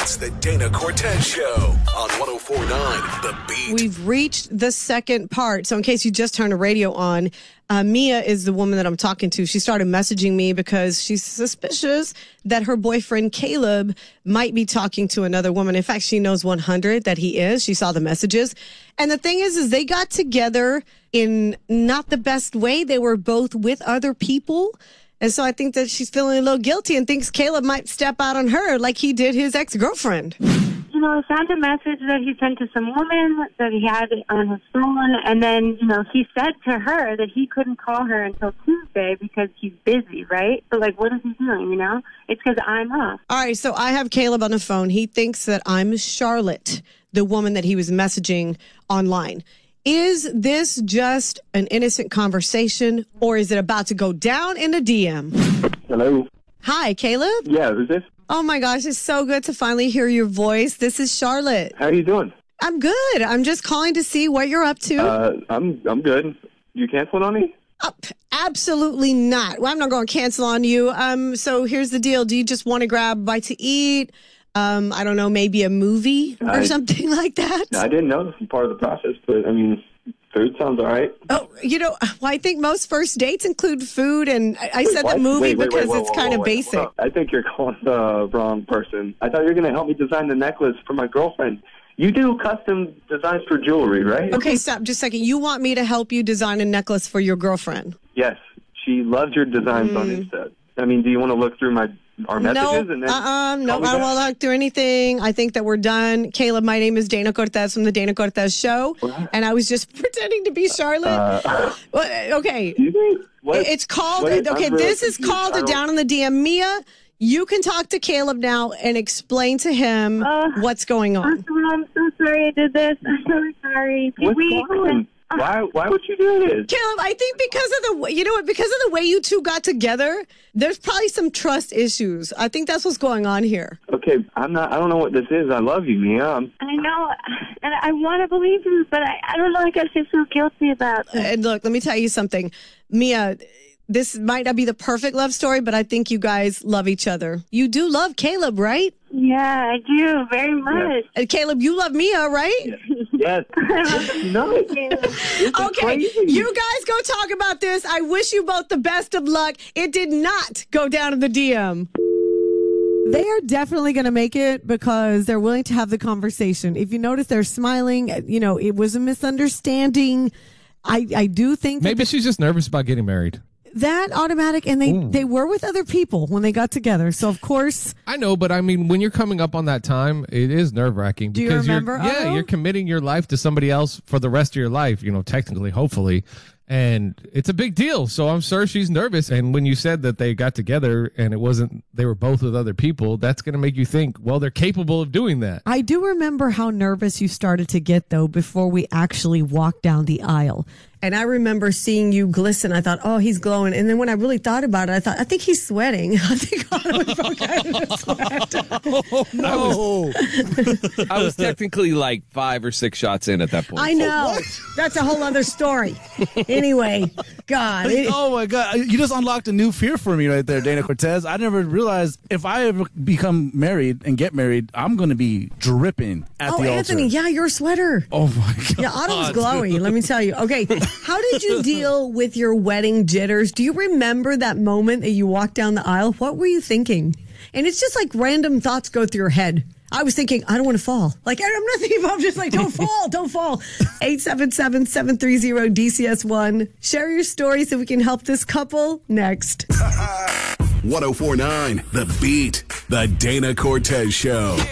It's the Dana Cortez Show on 104.9 The Beat. We've reached the second part. So in case you just turned the radio on, Mia is the woman that I'm talking to. She started messaging me because she's suspicious that her boyfriend Caleb might be talking to another woman. In fact, she knows 100 that he is. She saw the messages. And the thing is they got together in not the best way. They were both with other people. And so I think that she's feeling a little guilty and thinks Caleb might step out on her like he did his ex-girlfriend. You know, I found a message that he sent to some woman that he had on his phone, and then, you know, he said to her that he couldn't call her until Tuesday because he's busy, right? So, like, what is he doing, you know? It's because I'm off. All right, so I have Caleb on the phone. He thinks that I'm Charlotte, the woman that he was messaging online. Is this just an innocent conversation, or is it about to go down in the DM? Hello. Hi, Caleb? Yeah, who's this? Oh, my gosh, it's so good to finally hear your voice. This is Charlotte. How are you doing? I'm good. I'm just calling to see what you're up to. I'm good. You canceling on me? Absolutely not. Well, I'm not going to cancel on you. So here's the deal. Do you just want to grab a bite to eat? I don't know, maybe a movie or something like that? I didn't know this was part of the process, but, I mean, food sounds all right. Oh, you know, well, I think most first dates include food, and I said the movie because it's kind of basic. I think you're calling the wrong person. I thought you were going to help me design the necklace for my girlfriend. You do custom designs for jewelry, right? Okay, stop just a second. You want me to help you design a necklace for your girlfriend? Yes. She loves your designs on Insta. I mean, do you want to look through our messages? No, and then I don't want to look through anything. I think that we're done. Caleb, my name is Dana Cortez from the Dana Cortez Show, and I was just pretending to be Charlotte. Okay. It's called, this is called a Down in the DM. Mia, you can talk to Caleb now and explain to him what's going on. I'm so sorry I did this. I'm so sorry. What's going on? Why would you do this? Caleb, I think because of the way you two got together, there's probably some trust issues. I think that's what's going on here. Okay, I don't know what this is. I love you, Mia. I know, and I want to believe you, but I don't know. I guess I feel guilty about this. And look, let me tell you something. Mia, this might not be the perfect love story, but I think you guys love each other. You do love Caleb, right? Yeah, I do, very much. And Caleb, you love Mia, right? Yes. No. Okay, crazy. You guys go talk about this. I wish you both the best of luck. It did not go down in the DM. They are definitely going to make it because they're willing to have the conversation. If you notice, they're smiling. You know, it was a misunderstanding. I do think maybe she's just nervous about getting married. That automatic, and they were with other people when they got together. So, of course. I know, but I mean, when you're coming up on that time, it is nerve-wracking. Do you remember? You're committing your life to somebody else for the rest of your life, you know, technically, hopefully. And it's a big deal. So I'm sure she's nervous. And when you said that they got together and they were both with other people, that's going to make you think, well, they're capable of doing that. I do remember how nervous you started to get, though, before we actually walked down the aisle. And I remember seeing you glisten. I thought, oh, he's glowing. And then when I really thought about it, I think he's sweating. I think I was kind of sweat. Oh, no. I was technically like 5 or 6 shots in at that point. I know. That's a whole other story. Anyway, God. Oh, my God. You just unlocked a new fear for me right there, Dana Cortez. I never realized if I ever become married and get married, I'm going to be dripping at the altar. Oh, Anthony, yeah, you're a sweater. Oh, my God. Yeah, Otto's glowy, let me tell you. Okay. How did you deal with your wedding jitters? Do you remember that moment that you walked down the aisle? What were you thinking? And it's just like random thoughts go through your head. I was thinking, I don't want to fall. Like, I'm not thinking about, I'm just like, don't fall, don't fall. 877-730-DCS1. Share your story so we can help this couple next. 104.9 The Beat, the Dana Cortez Show.